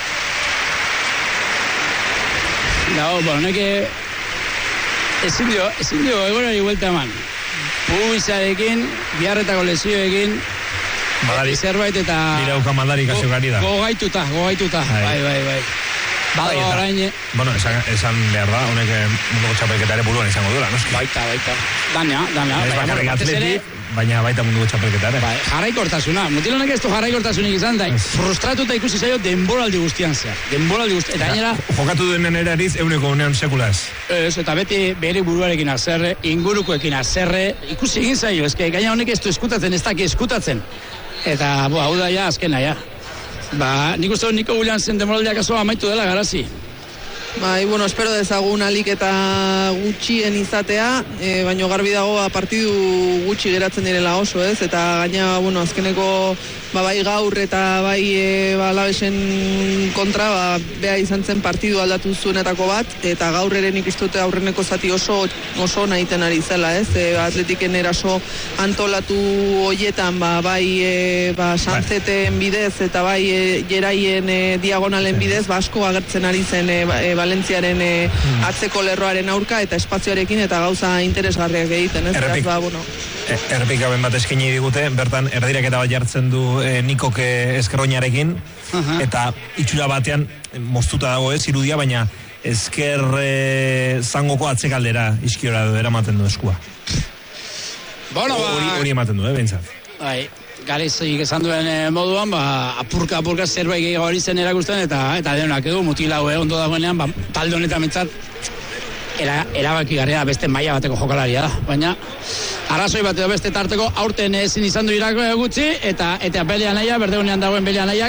dago, ba, honeke, ezin dio, ezin dio egorari buelta eman. Pubizarekin, biharretako lesioekin, Badari, zerbait eta... birauka madari kasio gari da. Gogaituta, gogaituta, Bai. bai, bai, bai. Bado Bai, eta- orain, Bueno, esan, esan behar da, honek eh, munduko txapelketa ere buruan izango duela, noski? baita, baita. Dana, dana. Ez baina, bakarrik batez ere, atletik, baina baita munduko txapelketa ere. Bai, jarraikortasuna. Mutil honek ez du jarraikortasunik izan da. Frustratuta ikusi zaio denboraldi guztian zehar. Denboraldi guztian. Eta gainera, Jokatu denen ere ariz, euneko unean sekula ez. ez, eta beti bere buruarekin azerre, ingurukoekin azerre, ikusi egin zaio. Ez gaina honek ez du eskutatzen, ez daki eskutatzen. Eta, bo, hau da ja, azkena, ja. Ba, nik uste dut Nico Williamsen denboraldiak aso amaitu dela garazi. Bai, bueno, espero dezagun alik eta gutxien izatea, e, baino garbi dago ba, partidu gutxi geratzen direla oso, ez? Eta gaina, bueno, azkeneko ba, bai gaur eta bai e, ba, Alavesen kontra, ba, bea izan zen partidu aldatu zuenetako bat, eta gaur ere nik uste dute aurreneko zati oso oso nahiten ari zela, ez? E, ba, Atletiken eraso antolatu hoietan, ba, bai e, ba, Sanzeten bidez eta bai e, Jeraien e, diagonalen bidez, ba, asko agertzen ari zen e, ba, e, Valentziaren e, atzeko lerroaren aurka eta espazioarekin eta gauza interesgarriak egiten, ez? Errepik. Beraz, ba, bueno. E, Errepikaben bat eskaini digute, bertan erdiraketa bat jartzen du e, Nikoke eskerroinarekin, Aha. eta itxura batean e, moztuta dago ez, irudia, baina esker e, zangoko atzekaldera iskiora du eramaten du eskua. Bueno, Hori ba, hori ematen du, eh, behintzat. bai, Garizik esan duen eh, moduan, ba, apurka apurka zerbait gehiago hori zen erakusten, eta eta denak edo mutila hau ondo dagoenean, ba, talde honetan mentzat, era, erabaki garria beste maila bateko jokalaria da, baina arrazoi bat edo beste tarteko aurten ezin izan du irako gutxi, eta eta Belia naia, berdeunean dagoen Belia naiak,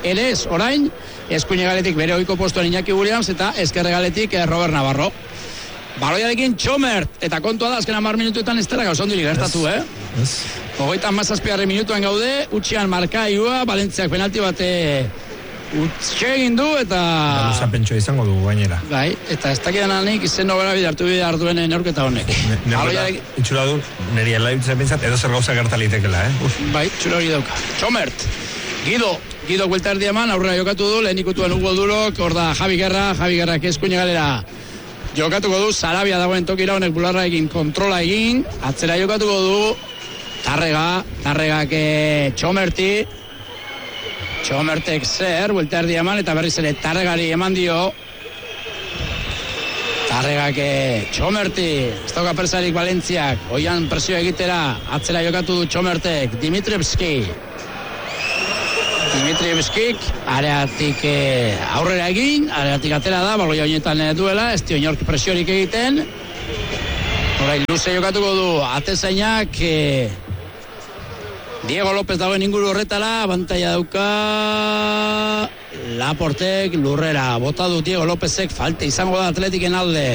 ere ez orain, eskuine galetik bere ohiko postuan Iñaki Williams eta ezkerre galetik eh, Robert Navarro. Baloiarekin Txomert, eta kontua da, azken hamar minutuetan ez dela gauzondirik gertatu, eh? Yes. Hogeita hamazazpigarren minutuan gaude, utxian markailua, Valentziak penalti bate utxe egin du, eta... Luza pentsua izango du gainera. Bai, eta ez dakidan anik izen nobera bidartu bidar duen neurketa honek. Nebora, itxura du, niri elaibitzen pentsat, edo zer gauza gertalitekela, eh? Uf. Bai, txura hori dauka. Txomert, Guido, Guido buelta erdi eman, aurrera jokatu du, lehen ikutuan Hugo Durok, hor da Javi Guerra, Javi Guerra eskuine galera jokatuko du, Sarabia dagoen tokira honek bularra egin, kontrola egin, atzera jokatuko du, Tarrega, Tarregak e, Txomerti, Txomertek zer, buelta erdi eman, eta berriz ere Tarregari eman dio, Tarregak e, Txomerti, ez dauka persarik Valentziak, oian presio egitera, atzera jokatu du Txomertek, Dimitrievski, Dimitrievskik, areatik e, aurrera egin, areatik atera da, baloia honetan duela, ez dio inork presiorik egiten. Horai, luze jokatuko du, atezainak, e, Diego López dagoen inguru horretara, abantaia dauka, Laportek, lurrera, bota du Diego Lópezek, falte izango da Atletiken alde.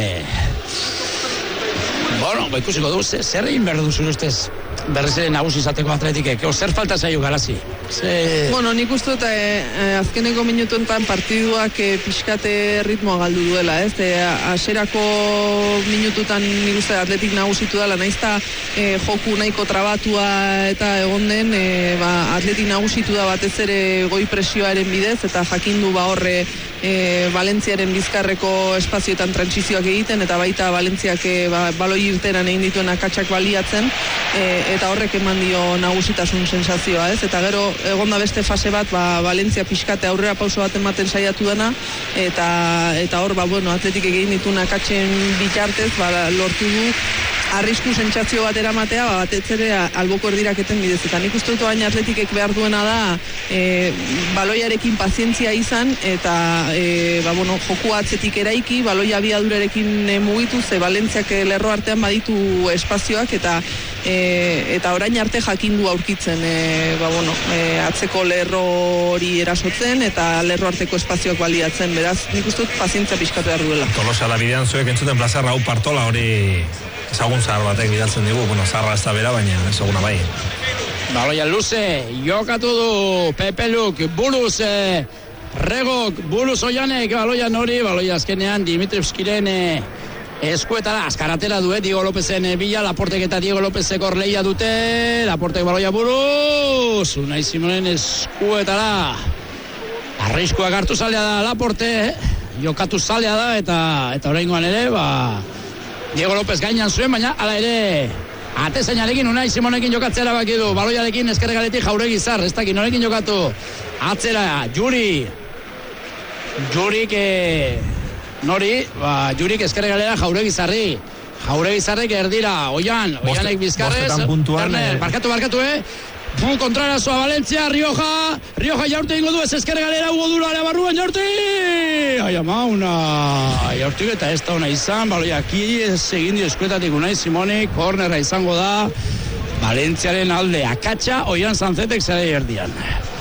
Bueno, ba ikusiko du, zer egin behar duzu ustez? Berriz ere nagusi izateko Atletikek, o zer falta zaio garazi? Ze... Bueno, nik uste eta e, azkeneko minutuetan partiduak e, pixkate ritmoa galdu duela, ez? E, aserako minututan nik uste Atletik nagusitu dela, naizta e, joku nahiko trabatua eta egon den, e, ba, Atletik nagusitu da batez ere goi presioaren bidez, eta jakindu ba horre e, Valentziaren bizkarreko espazioetan trantsizioak egiten, eta baita Valentziak e, ba, baloi irteran egin dituen akatsak baliatzen, e, eta horrek eman dio nagusitasun sensazioa, ez? Eta gero egonda beste fase bat, ba, Valentzia pixkate aurrera pauso bat ematen saiatu dena, eta eta hor, ba, bueno, Atletik egin dituen akatzen bitartez, ba, lortu du arrisku sentsazio bat eramatea, ba, batez ere alboko erdiraketen bidez. Eta nik uste dut baina Atletikek behar duena da e, baloiarekin pazientzia izan, eta e, ba, bueno, joku atzetik eraiki, baloia abiadurarekin e, mugitu, ze Valentziak lerro artean baditu espazioak, eta e, eta orain arte jakindu aurkitzen e, ba, bueno, e, atzeko lerro hori erasotzen, eta lerro arteko espazioak baliatzen, beraz, nik uste dut pazientzia pixkatu behar duela. Tolosa da bidean zuek entzuten plaza Raúl Partola hori ezagun zahar batek bidaltzen digu, bueno, zaharra ez da bera, baina ezaguna bai. Baloia luze, jokatu du Pepe Luk, buruz eh, Regok, buruz Oianek, baloia nori, baloia azkenean Dimitrievskiren eh, eskuetara, askaratera du, eh, Diego Lópezen eh, bila, Laportek eta Diego Lópezek hor lehia dute, Laportek baloia buruz, Unai Simonen eskuetara, arriskuak hartu zaldea da Laporte, eh, jokatu zaldea da, eta eta oraingoan ere, ba... Diego López gainan zuen, baina ala ere atezainarekin Unai Simonekin jokatzea erabaki du, baloiarekin eskerregaletik Jauregi Zar, ez dakit norekin jokatu, atzera, Juri, Jurik, e, nori, ba, Jurik eskerregalera Jauregi Zarri, Jauregi Zarrek erdira, Oian, Oianek Bizkarrez, Turner, barkatu, barkatu, eh? Fu kontrarazoa Valentzia, Rioja, Rioja jaurte ingo du, ez ezker galera, Hugo Duro, ale barruan jaurti! Ai ama, una jaurtik eta ez da una izan, baloia aki ez egin dio eskuetatik Unai Simoni, kornerra izango da, Valentziaren alde akatsa, Oian Sanzetek zare erdian.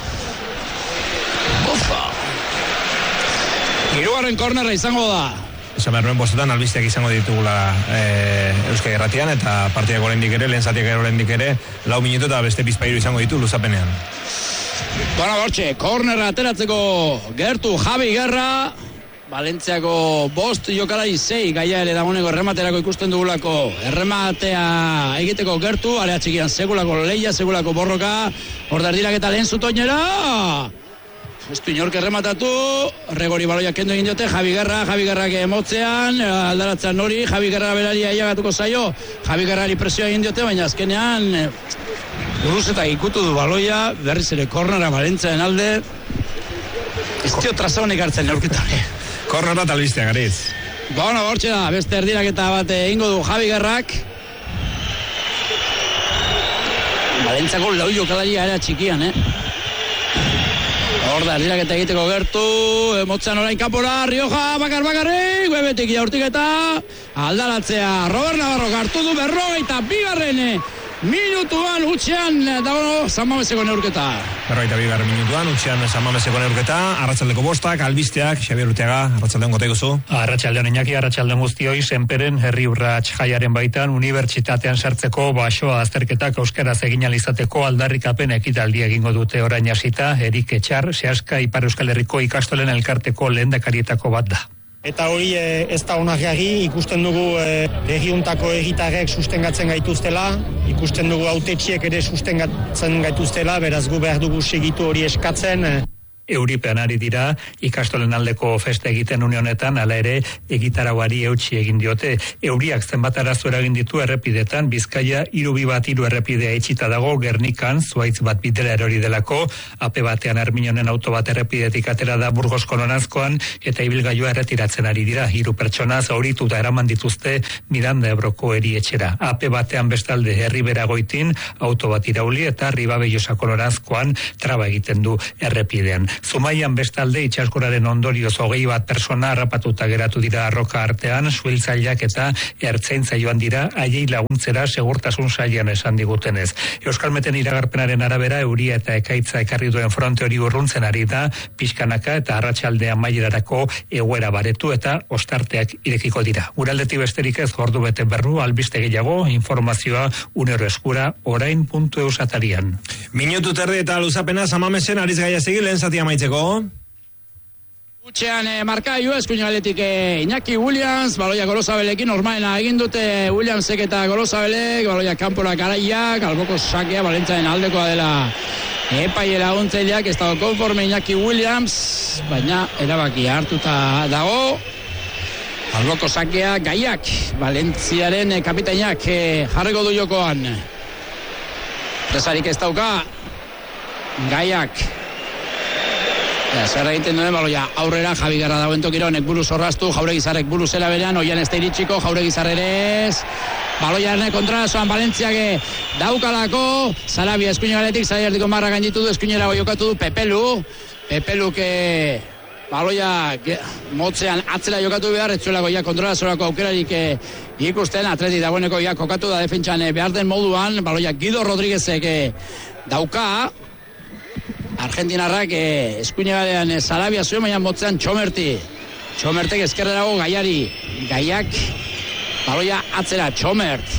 Ufa! Hirugarren kornerra izango da. Esan behar nuen bostetan albisteak izango ditugula e, Euskal Irratian, eta partiak oraindik ere, lehen zatiak oraindik ere, lau minutu eta beste bizpairu izango ditu luzapenean. Bona bortxe, kornerra ateratzeko gertu Javi Guerra, Valentziako bost jokalari zei, gaia ere dagoeneko errematerako ikusten dugulako, errematea egiteko gertu, area txikian segulako leia, segulako borroka, hor dardirak eta lehen zutoinera! Ez du inork errematatu, Regori baloia kendu egin diote, Javi Guerra, Javi Guerrak emotzean, aldaratzen nori, Javi Guerra berari aiagatuko zaio, Javi Guerrari presioa egin diote, baina azkenean buruz eta ikutu du baloia, berriz ere kornera Valentziaren alde, ez dio trazaonik hartzen neurketan. Korner bat albistea, gariz. Bona, bortxe da, beste erdirak eta bat egingo du Javi Guerrak. Valentziako lau jokalari area txikian, eh? Hor da, erdiraketa egiteko gertu, emotzean orain kapora, Rioja, bakar bakarrik, bebetik jaurtik eta aldaratzea, Robert Navarro hartu du berrogeita bigarren minutuan utxean dago San Mameseko neurketa. Berroita bigarren minutuan, utxean San Mameseko neurketa, arratsaldeko bostak, albisteak, Xabier Urteaga, arratsaldeon gota iguzu. Arratsaldeon Iñaki, arratsaldeon guztioi, Senperen herri urrats jaiaren baitan, unibertsitatean sartzeko basoa azterketak euskaraz egin alizateko aldarrikapen ekitaldia egingo dute orain hasita, Erik Etxar, Seaska Ipar Euskal Herriko ikastolen elkarteko lehendakarietako bat da. Eta hori e, ez da onargarri, ikusten dugu e, regiuntako egitarrek sustengatzen gaituztela, ikusten dugu hautetsiek ere sustengatzen gaituztela, beraz gu behar dugu segitu hori eskatzen. E. Euripean ari dira, ikastolen aldeko feste egiten une honetan, hala ere, egitarauari eutsi egin diote. Euriak zenbat arazo eragin ditu errepidetan, Bizkaia hiru bi bat hiru errepidea itxita dago, Gernikan, zuaitz bat bidera erori delako, ape batean Arminonen auto bat errepidetik atera da Burgosko noranzkoan, eta ibilgailua erretiratzen ari dira, hiru pertsona zaurituta eraman dituzte Miranda Ebroko erietxera. Ape batean bestalde herribera goitin, auto bat irauli eta Ribabellosako noranzkoan traba egiten du errepidean. Zumaian bestalde itsaskoraren ondorioz hogei bat persona harrapatuta geratu dira arroka artean, suhiltzaileak eta ertzaintza joan dira haiei laguntzera segurtasun sailean esan digutenez. Euskalmeten iragarpenaren arabera euria eta ekaitza ekarri duen fronte hori urruntzen ari da, pixkanaka eta arratsaldean mailerarako egoera baretu eta ostarteak irekiko dira. Uraldetik besterik ez ordu bete berru, albiste gehiago, informazioa unero eskura orain puntu eus atarian. Minutu terdi eta luzapena San Mamesen ariz gaia zegi lehen zati amaitzeko. Utxean eh, markailu eskuinaletik eh, Iñaki Williams, baloia Golosabelekin normalena egin dute Williamsek eta Golosabelek, baloia kanpora garaiak, alboko sakea Balentzaren aldekoa dela epaile laguntzaileak, ez dago konforme Iñaki Williams, baina erabaki hartuta dago. Alboko sakea gaiak, Valentziaren eh, kapitainak eh, jarriko du jokoan. Presarik ez dauka, gaiak. Ja, zer egiten duen baloia aurrera Javi Garra dagoen tokira, honek buruz orraztu, Jauregizarrek buruz zela berean, oian ez da iritsiko, Jauregizar ere ez, baloia erne kontra, soan Valentziake daukalako, Sarabia eskuine galetik, zaiardiko marra gainditu du, eskuinera jokatu du Pepelu, Pepeluke baloia motzean atzela jokatu behar, etzuelako ja kontrolazorako aukerarik eh, ikusten, atleti dagoeneko ja kokatu da defentsan eh, behar den moduan, baloia Guido Rodríguezek eh, dauka, Argentinarrak eh, eskuinegalean eh, Sarabia zuen, baina motzean Txomerti. Txomertek ezkerrerago gaiari. Gaiak, baloia atzera, Txomert.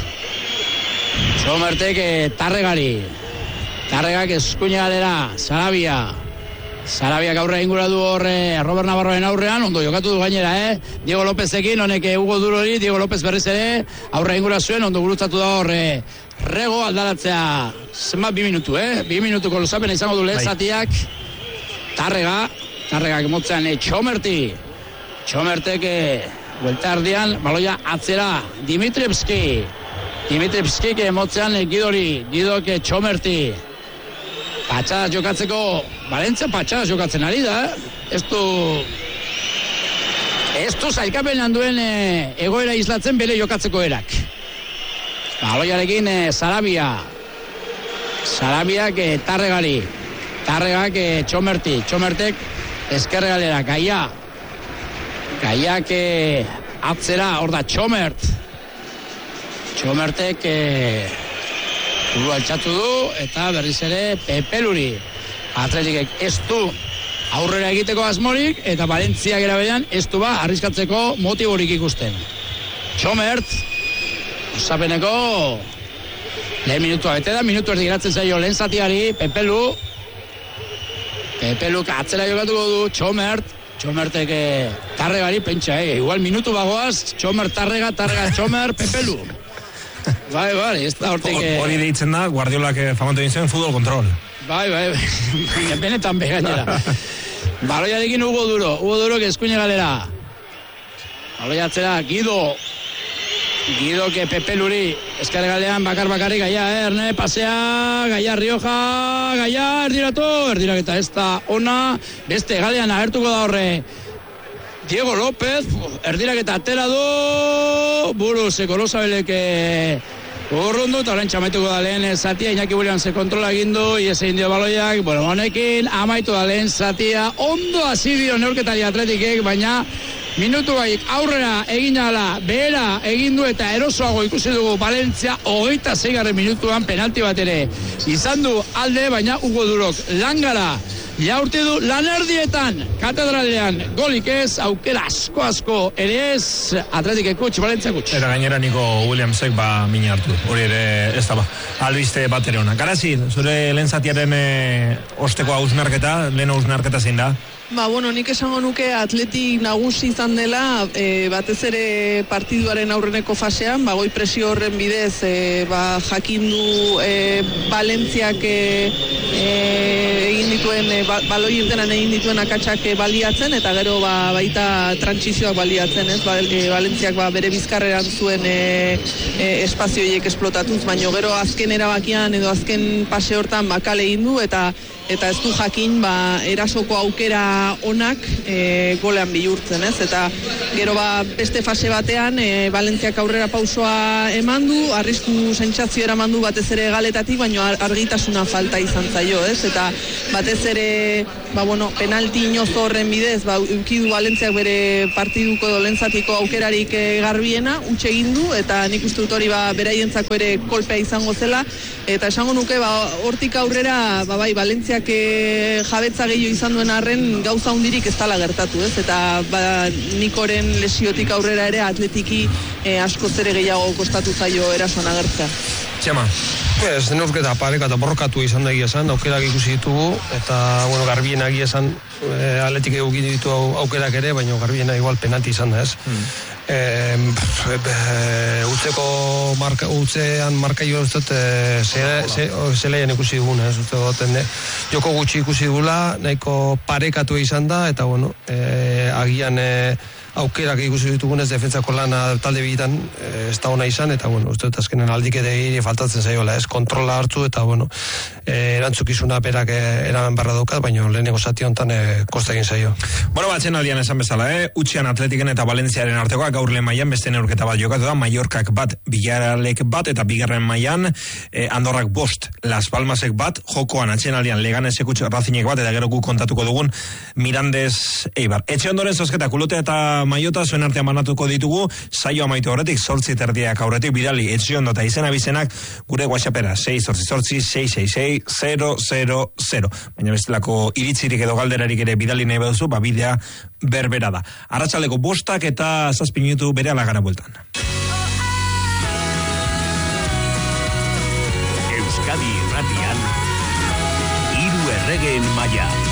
Txomertek eh, Tarregari. Tarregak eskuinegalera, Sarabia. Sarabia gaurra ingura du horre Robert Navarroen aurrean, ondo jokatu du gainera, eh? Diego Lópezekin, honek Hugo Durori, Diego López berriz ere, aurra ingura zuen, ondo gurutzatu da horre. Rego aldaratzea, zenbat bi minutu, eh? Bi minutuko luzapena izango du lehen zatiak. Tarrega, Tarregak motzean eh, Txomerti. Txomertek eh, buelta ardian, baloia atzera, Dimitrievski. Dimitrievski que motzean eh, Gidori, Gidok eh, Txomerti. Patxadas jokatzeko, Valentzia patxadas jokatzen ari da, ez du... Ez du zailkapenean duen eh, egoera islatzen bere jokatzeko erak. Baloiarekin eh, Sarabia. Sarabiak eh, Tarregari. Tarregak eh, Txomerti. Txomertek ezkerregalera, Gaia. Gaiak eh, atzera, hor da Txomert. Txomertek... Eh, Uru altxatu du, eta berriz ere Pepeluri. Atletikek ez du aurrera egiteko asmorik, eta Valentzia gera berean ez du ba, arriskatzeko motiborik ikusten. Txomert, usapeneko lehen minutua bete da, minutu erdi geratzen zaio lehen zatiari, Pepelu. Pepeluk atzera jokatuko du, Txomert. Txomertek Tarregari, pentsa, eh? Igual minutu bagoaz, Txomert Tarrega, Tarrega Txomer, Pepelu. Bai, bai, ez da hortik... Hori deitzen da, Guardiolak famatu egin zen, futbol kontrol. Bai, bai, benetan begainera. Baloiarekin Hugo Duro, Hugo Duro eskuine galera. Baloia atzera, Guido. Guido que Pepeluri, eskarre galean, bakar bakarrik, Gaia, eh, Erne, pasea, Gaia Rioja, Gaia, erdiratu, erdirak eta ez da ona, beste galean agertuko da horre. Diego López, erdirak eta atera du, buruz, Golosabelek urrundu, eta orain txamaituko da lehen zatia, Iñaki Williamsek kontrola egindu, iese indio baloiak, bueno, honekin amaitu da lehen zatia, ondo hasi dio neurketari Atletikek, baina minutu baik aurrera egin ala, behera egin du eta erosoago ikusi dugu Valentzia, hogeita zeigarren minutuan penalti bat ere izan du alde, baina Hugo Durok langara jaurti du lanerdietan, katedralean golik ez, aukera asko asko ere ez, Atletik ekutx, Valentzia ekutx. Eta gainera Niko Williamsek ba mina hartu, hori ere ez da ba, albiste bat ere hona. Garazi, zure lehen zatiaren e, osteko hausnarketa, lehen hausnarketa zein da? Ba, bueno, nik esango nuke Atletik nagusi izan dela, e, batez ere partiduaren aurreneko fasean, ba, goi presio horren bidez, e, ba, jakin du e, Valentziak e, e, egin dituen, e, ba, baloi irtenan egin dituen akatsak e, baliatzen, eta gero ba, baita trantsizioak baliatzen, ez? Ba, e, Valentziak ba, bere bizkarreran zuen e, e, espazioiek esplotatuz, baino gero azken erabakian edo azken pase hortan bakale egin du, eta eta ez du jakin ba, erasoko aukera onak e, golean bihurtzen, ez? Eta gero ba, beste fase batean e, Valentziak aurrera pausoa eman du, arrisku sentsazio eraman du batez ere galetatik, baino argitasuna falta izan zaio, ez? Eta batez ere ba, bueno, penalti inozo horren bidez, ba, ukidu Valentziak bere partiduko edo lentzatiko aukerarik e, garbiena, utxe egin du, eta nik uste dut hori ba, beraientzako ere kolpea izango zela, eta esango nuke ba, hortik aurrera ba, bai, Valentziak e, jabetza gehiago izan duen arren gauza hundirik ez dala gertatu, ez? Eta ba, Nikoren lesiotik aurrera ere Atletiki e, askoz ere gehiago kostatu zaio erasoan agertzea. Txema. Ez, neurketa pareka eta borrokatu izan da egia esan, aukerak ikusi ditugu, eta, bueno, garbien egia esan, e, Atletik egin ditu aukerak ere, baina garbiena igual penalti izan da, ez? Hmm. E, e, utzeko marka, utzean marka jo ez dut e, zeleian ikusi duguna, ez dut goten, e, joko gutxi ikusi dugula, nahiko parekatu izan da, eta, bueno, e, agian e, aukerak ikusi ditugunez defentsako lana talde bitan ez da ona izan, eta bueno, uste dut azkenen aldik ere hiri faltatzen zaiola, ez kontrola hartu, eta bueno, e, erantzukizuna berak eraman barra daukat, baina lehenengo zati honetan e, kosta egin zaio. Bueno, batzen aldian esan bezala, eh? Utxian Atletiken eta Valentziaren artekoak gaur lehen mailan beste neurketa bat jokatu da, Mallorcak bat, Villarrealek bat, eta bigarren mailan eh, Andorrak bost, Las Palmasek bat, jokoan atzen aldian Leganesek utx Razinek bat, eta gero gu kontatuko dugun Mirandez Eibar. Etxe ondoren zozketa Kulote eta Maiota zuen artean banatuko ditugu, saio amaitu horretik, zortzi terdiak aurretik, bidali etxiondo eta izena bizenak gure WhatsAppera, sei zortzi zortzi, sei sei sei, zero zero zero. Baina bestelako iritzirik edo galderarik ere bidali nahi baduzu, ba bidea berbera da. Arratsaldeko bostak eta zazpi minutu bere alagara bueltan. Euskadi Irratian, hiru erregeen maila.